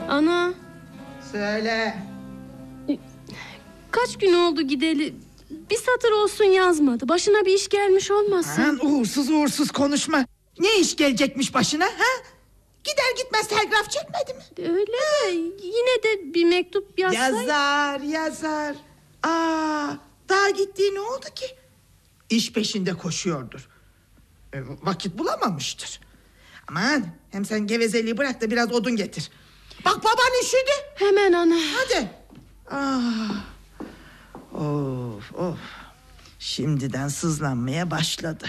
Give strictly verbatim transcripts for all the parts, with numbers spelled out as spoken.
Ana. Söyle. Kaç gün oldu gideli? Bir satır olsun yazmadı. Başına bir iş gelmiş olmasın? Aman uğursuz uğursuz konuşma. Ne iş gelecekmiş başına ha? Gider gitmez telgraf çekmedi mi? Öyle de yine de bir mektup yazsa... Yazar yazar. Aa, daha gittiği ne oldu ki? İş peşinde koşuyordur. E, vakit bulamamıştır. Aman hem sen gevezeliği bırak da biraz odun getir. Bak baban üşüdü. Hemen ana. Hadi. Ah. Of of. Şimdiden sızlanmaya başladı.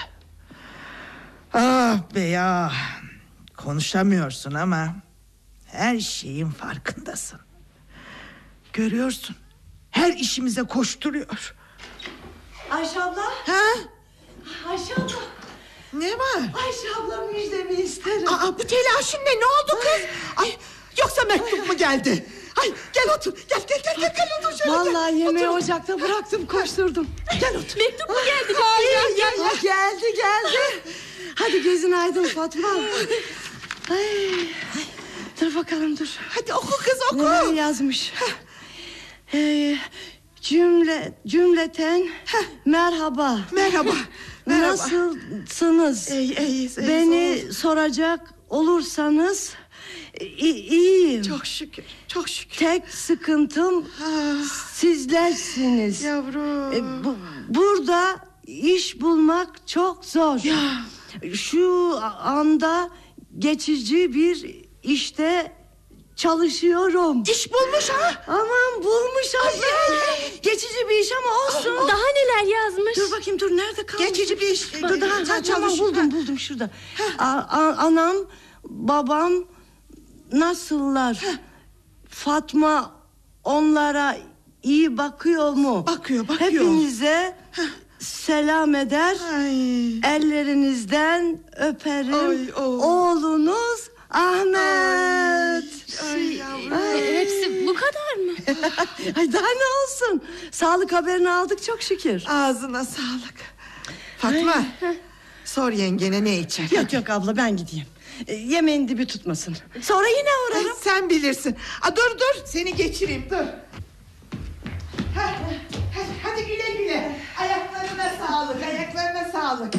Ah be ya. Konuşamıyorsun ama her şeyin farkındasın. Görüyorsun. Her işimize koşturuyor. Ayşe abla. Ha? Ayşe abla. Ne var? Ayşe abla müjdemi isterim. Aa, bu telaşın ne? Ne oldu kız? Ay, yoksa mektup mu geldi? Ay, gel otur. Gel gel gel gel, gel otur şöyle. Vallahi gel. yemeği Otur. ocakta bıraktım, koşturdum. Gel otur. Mektup mu geldi? Hayır, gel, gel. geldi geldi. Hadi gözün aydın Fatma. Ay, ay. Dur bakalım dur. Hadi oku kız oku. Neler yazmış? Ee, cümle cümleten merhaba. Merhaba. Merhaba. Nasılsınız? İyi, iyiyiz, iyiyiz, Beni oğlum. soracak olursanız i- iyiyim. Çok şükür. Çok şükür. Tek sıkıntım Ah, sizlersiniz. yavrum. E, bu, burada iş bulmak çok zor. Ya. Şu anda geçici bir işte çalışıyorum. İş bulmuş ha. Aman bulmuş abla. Geçici bir iş ama olsun. Daha neler yazmış? Dur bakayım dur nerede kalmış? Geçici bir iş. Dur, daha, Sen ha, tamam çalış. buldum Ha. buldum şurada. A, a- anam babam nasıllar? Fatma onlara iyi bakıyor mu? Bakıyor, bakıyor. Hepinize selam eder. Ay. Ellerinizden öperim. Ay, oğlum. Oğlunuz Ahmet. Ay yavrum. E, hepsi bu kadar mı? Ay daha ne olsun? Sağlık haberini aldık çok şükür. Ağzına sağlık. Fatma. Sor yengene ne içer. Yok yok abla ben gideyim. E, yemeğin dibi tutmasın. Sonra yine Ay, uğrarım. sen bilirsin. Aa, dur dur seni geçireyim dur. Hadi, hadi, hadi güle güle. Ayaklarına sağlık, ayaklarına sağlık.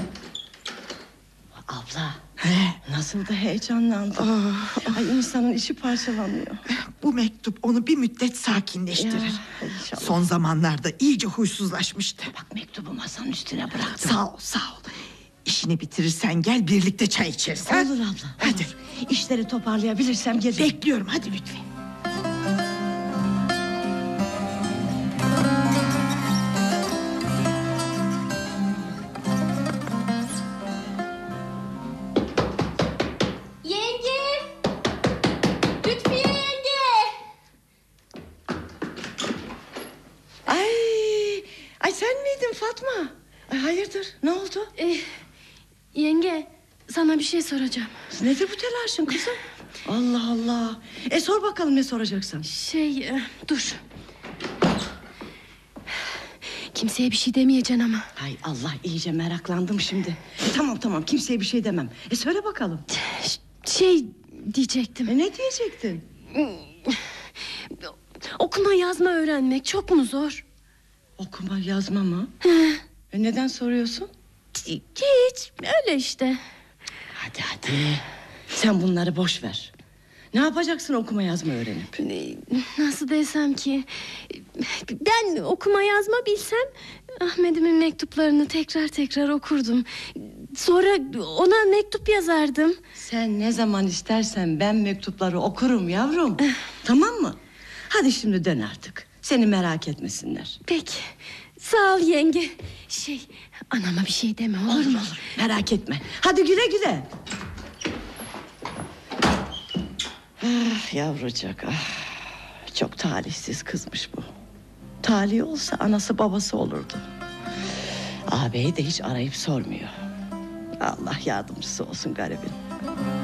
Abla nasıl da heyecanlandım. Oh. Ay insanın içi parçalanıyor. Bu mektup onu bir müddet sakinleştirir. Ya, inşallah. Son zamanlarda iyice huysuzlaşmıştı. Bak mektubu masanın üstüne bıraktım. Sağ ol, sağ ol. İşini bitirirsen gel birlikte çay içeriz. ha? Olur abla. Hadi. Olur. İşleri toparlayabilirsem gelirim. Bekliyorum hadi lütfen. Yenge! Lütfiye yenge! Ay, ay sen miydin Fatma? Ay, hayırdır ne oldu? E, yenge, sana bir şey soracağım. Nedir bu telaşın kızım? Allah Allah. E sor bakalım ne soracaksın? Şey, e, dur. Kimseye bir şey demeyeceksin ama. Ay Allah iyice meraklandım şimdi. E, tamam tamam kimseye bir şey demem. E söyle bakalım. Ş- Şey diyecektim. E ne diyecektin? Okuma yazma öğrenmek çok mu zor? Okuma yazma mı? E neden soruyorsun? Hiç, öyle işte. Hadi hadi. Sen bunları boş ver. Ne yapacaksın okuma yazma öğrenip? E, Nasıl desem ki... Ben okuma yazma bilsem... Ahmet'imin mektuplarını tekrar tekrar okurdum. Sonra ona mektup yazardım. Sen ne zaman istersen ben mektupları okurum yavrum. Tamam mı? Hadi şimdi dön artık. Seni merak etmesinler. Peki, sağ ol yenge. Şey, anama bir şey deme olur, Olur mu? olur merak etme. Hadi güle güle. Ah yavrucak ah. Çok talihsiz kızmış bu. Talih olsa anası babası olurdu. Ağabeyi de hiç arayıp sormuyor. Allah yardımcısı olsun garibin.